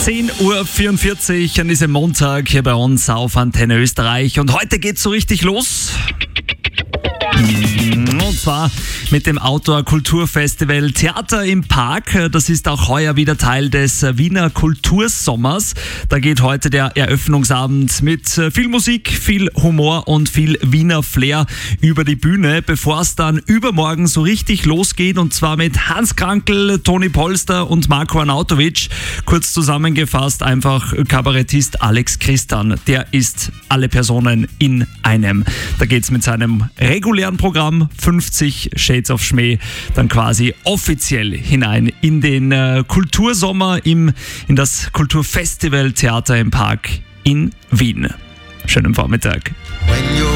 10.44 Uhr an diesem Montag hier bei uns auf Antenne Österreich. Und heute geht's so richtig los. Und zwar mit dem Outdoor-Kulturfestival Theater im Park. Das ist auch heuer wieder Teil des Wiener Kultursommers. Da geht heute der Eröffnungsabend mit viel Musik, viel Humor und viel Wiener Flair über die Bühne, bevor es dann übermorgen so richtig losgeht. Und zwar mit Hans Krankl, Toni Polster und Marko Arnautovic. Kurz zusammengefasst einfach Kabarettist Alex Christan. Der ist alle Personen in einem. Da geht's mit seinem regulären Programm 50 Shades of Schmäh dann quasi offiziell hinein in den Kultursommer, in das Kulturfestival Theater im Park in Wien. Schönen Vormittag. When you're